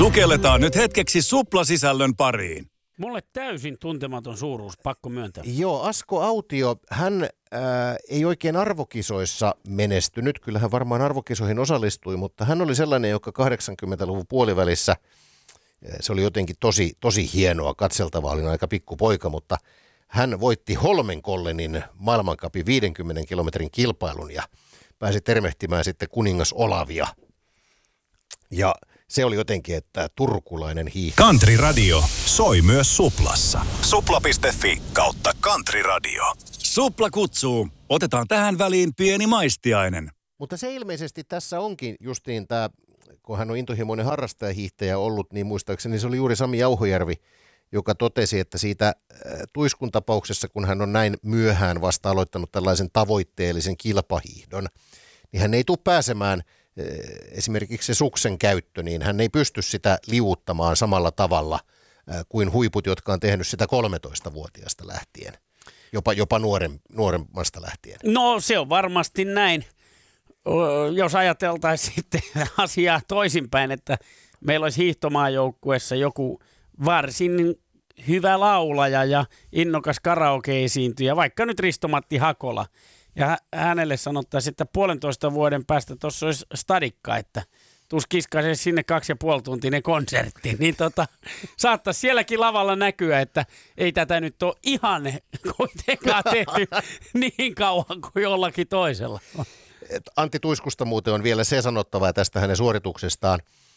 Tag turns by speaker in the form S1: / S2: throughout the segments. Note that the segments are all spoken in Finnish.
S1: Sukelletaan nyt hetkeksi suplasisällön pariin.
S2: Mulle täysin tuntematon suuruus, pakko myöntää.
S3: Joo, Asko Autio, hän ei oikein arvokisoissa menestynyt. Kyllä hän varmaan arvokisoihin osallistui, mutta hän oli sellainen, joka 80-luvun puolivälissä, se oli jotenkin tosi hienoa, katseltavaa, oli aika pikkupoika, mutta hän voitti Holmenkollenin maailmancupin 50 kilometrin kilpailun ja pääsi termehtimään sitten kuningas Olavia. Ja se oli jotenkin, että turkulainen hiihto.
S1: Country Radio soi myös Suplassa. Supla.fi/Country Radio. Supla kutsuu. Otetaan tähän väliin pieni maistiainen.
S3: Mutta se ilmeisesti tässä onkin justiin tämä, kun hän on intohimoinen harrastajahiihtäjä ollut, niin muistaakseni se oli juuri Sami Jauhojärvi, joka totesi, että siitä Tuiskun tapauksessa, kun hän on näin myöhään vasta aloittanut tällaisen tavoitteellisen kilpahiihdon, niin hän ei tule pääsemään esimerkiksi se suksen käyttö, niin hän ei pysty sitä liuuttamaan samalla tavalla kuin huiput, jotka on tehnyt sitä 13-vuotiaasta lähtien, jopa nuoremmasta lähtien.
S2: No se on varmasti näin, jos ajateltaisiin sitten asiaa toisinpäin, että meillä olisi hiihtomaajoukkueessa joku varsin hyvä laulaja ja innokas karaoke-esiintyjä, vaikka nyt Risto-Matti Hakola. Ja hänelle sanottaisiin, että 1,5 vuoden päästä tuossa olisi stadikka, että tuus kiskaisee sinne 2,5-tuntinen konsertti. Niin saattaisi sielläkin lavalla näkyä, että ei tätä nyt ole ihan kuitenkaan tehty niin kauan kuin jollakin toisella.
S3: Antti Tuiskusta muuten on vielä se sanottava tästä hänen suorituksestaan,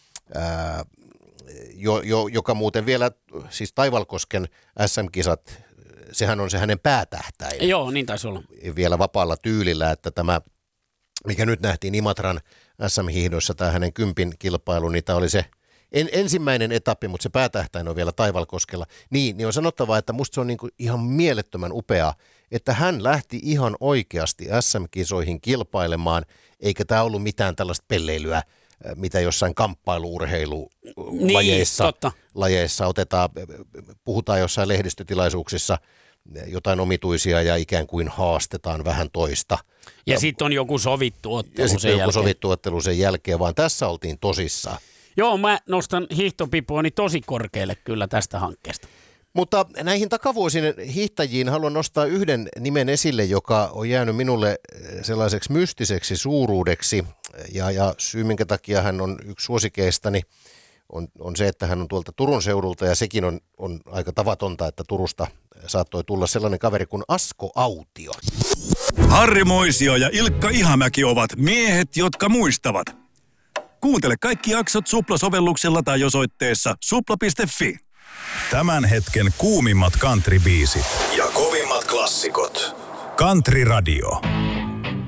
S3: joka muuten vielä, siis Taivalkosken SM-kisat, sehän on se hänen päätähtäin.
S2: Joo, niin taisi olla.
S3: Vielä vapaalla tyylillä, että tämä, mikä nyt nähtiin Imatran SM-hiihdossa, tämä hänen 10 kilpailu, niin tämä oli se ensimmäinen etappi, mutta se päätähtäin on vielä Taivalkoskella. Niin on sanottava, että musta se on niinku ihan mielettömän upeaa, että hän lähti ihan oikeasti SM-kisoihin kilpailemaan, eikä tämä ollut mitään tällaista pelleilyä, mitä jossain kamppailu-urheilulajeissa lajeissa otetaan, puhutaan jossain lehdistötilaisuuksissa jotain omituisia ja ikään kuin haastetaan vähän toista.
S2: Ja sitten on joku sovittu ottelu
S3: ja
S2: sen jälkeen.
S3: joku sovittu ottelu sen jälkeen, vaan tässä oltiin tosissaan.
S2: Joo, mä nostan hiihtopipooni tosi korkealle kyllä tästä hankkeesta.
S3: Mutta näihin takavuosien hiihtäjiin haluan nostaa yhden nimen esille, joka on jäänyt minulle sellaiseksi mystiseksi suuruudeksi. Ja syy, minkä takia hän on yksi suosikeistani, on se, että hän on tuolta Turun seudulta. Ja sekin on aika tavatonta, että Turusta saattoi tulla sellainen kaveri kuin Asko Autio.
S1: Harri Moisio ja Ilkka Ihamäki ovat miehet, jotka muistavat. Kuuntele kaikki jaksot Supla-sovelluksella tai osoitteessa supla.fi. Tämän hetken kuumimmat country-biisit ja kovimmat klassikot. Country Radio.